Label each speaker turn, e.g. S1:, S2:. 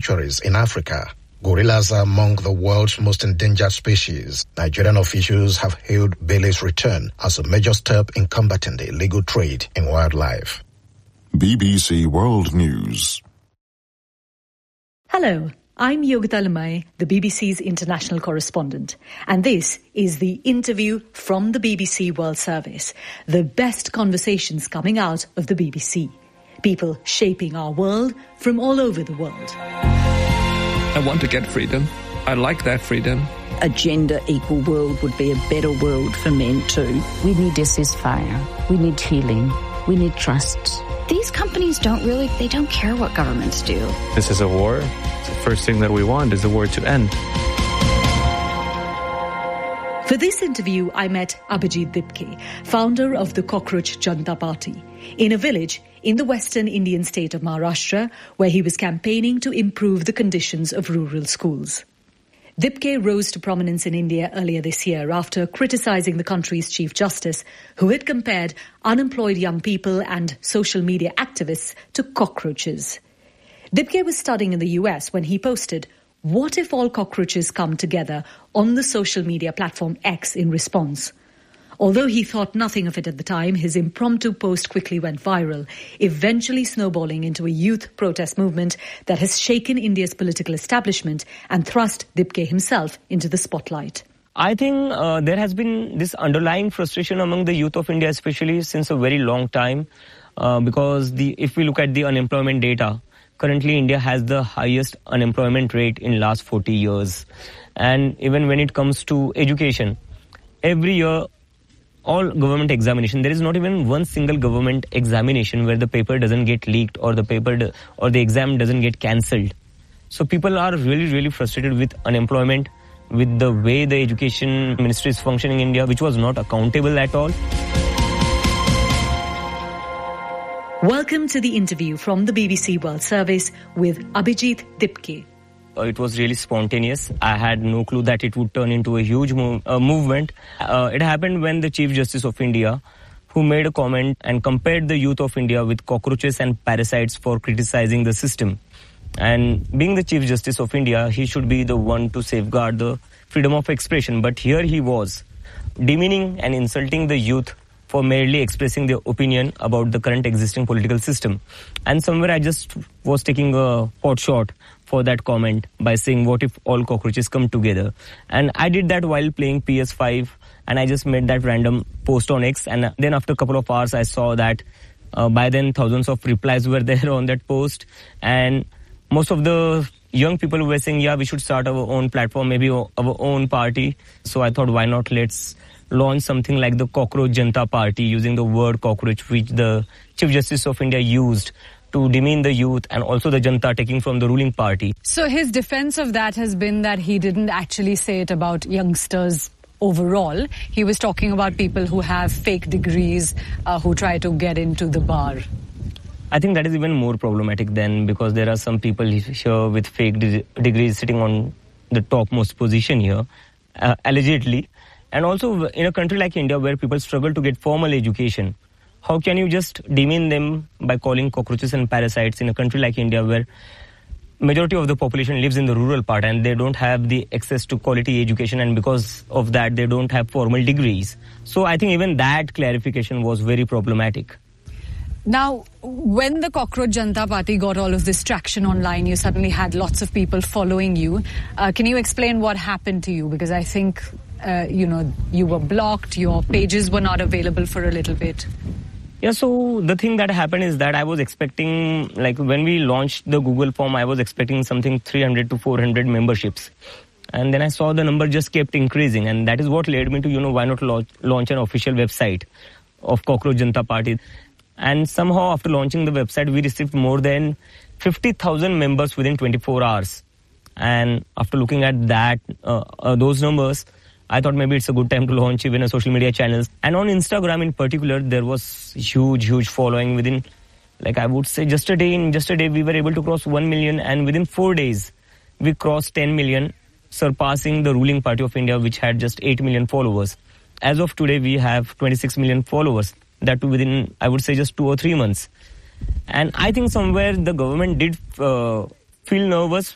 S1: sanctuaries in Africa. Gorillas are among the world's most endangered species. Nigerian officials have hailed Bele's return as a major step in combating the illegal trade in wildlife.
S2: BBC World News.
S3: Hello, I'm Yogita Limai, the BBC's international correspondent, and this is the interview from the BBC World Service, the best conversations coming out of the BBC. People shaping our world from all over the world.
S4: I want to get freedom. I like that freedom.
S5: A gender-equal world would be a better world for men too.
S6: We need a ceasefire. We need healing. We need trust.
S7: These companies don't care what governments do.
S8: This is a war. The first thing that we want is the war to end.
S3: For this interview, I met Abhijit Dipke, founder of the Cockroach Janta Party, in a village in the western Indian state of Maharashtra, where he was campaigning to improve the conditions of rural schools. Dipke rose to prominence in India earlier this year after criticizing the country's Chief Justice, who had compared unemployed young people and social media activists to cockroaches. Dipke was studying in the US when he posted, "What if all cockroaches come together?" on the social media platform X in response. Although he thought nothing of it at the time, his impromptu post quickly went viral, eventually snowballing into a youth protest movement that has shaken India's political establishment and thrust Dipke himself into the spotlight.
S9: I think there has been this underlying frustration among the youth of India, especially since a very long time, because if we look at the unemployment data, currently India has the highest unemployment rate in last 40 years. And even when it comes to education, every year, all government examination, there is not even one single government examination where the paper doesn't get leaked or the exam doesn't get cancelled. So people are really, really frustrated with unemployment, with the way the education ministry is functioning in India, which was not accountable at all.
S3: Welcome to the interview from the BBC World Service with Abhijit Dipke.
S9: It was really spontaneous. I had no clue that it would turn into a huge movement. It happened when the Chief Justice of India, who made a comment and compared the youth of India with cockroaches and parasites for criticizing the system. And being the Chief Justice of India, he should be the one to safeguard the freedom of expression. But here he was, demeaning and insulting the youth for merely expressing their opinion about the current existing political system. And somewhere I just was taking a pot shot for that comment by saying, what if all cockroaches come together? And I did that while playing PS5, and I just made that random post on X. And then after a couple of hours, I saw that by then thousands of replies were there on that post. And most of the young people were saying, yeah, we should start our own platform, maybe our own party. So I thought, why not let's launch something like the Cockroach Janta Party, using the word cockroach, which the Chief Justice of India used to demean the youth and also the Janta, taking from the ruling party.
S10: So his defense of that has been that he didn't actually say it about youngsters overall. He was talking about people who have fake degrees, who try to get into the bar.
S9: I think that is even more problematic then, because there are some people here with fake degrees sitting on the topmost position here, allegedly. And also in a country like India, where people struggle to get formal education, how can you just demean them by calling cockroaches and parasites in a country like India, where majority of the population lives in the rural part and they don't have the access to quality education, and because of that they don't have formal degrees. So I think even that clarification was very problematic.
S10: Now, when the Cockroach Janta Party got all of this traction online, you suddenly had lots of people following you. Can you explain what happened to you? Because I think, you were blocked, your pages were not available for a little bit.
S9: Yeah, so the thing that happened is that I was expecting, like when we launched the Google form, I was expecting something 300 to 400 memberships. And then I saw the number just kept increasing, and that is what led me to, why not launch an official website of Cockroach Janta Party. And somehow after launching the website, we received more than 50,000 members within 24 hours. And after looking at that, those numbers, I thought maybe it's a good time to launch even a social media channels. And on Instagram in particular, there was huge following within, I would say just a day we were able to cross 1 million, and within 4 days we crossed 10 million, surpassing the ruling party of India, which had just 8 million followers. As of today, we have 26 million followers, that too within, I would say, just 2 or 3 months. And I think somewhere the government did feel nervous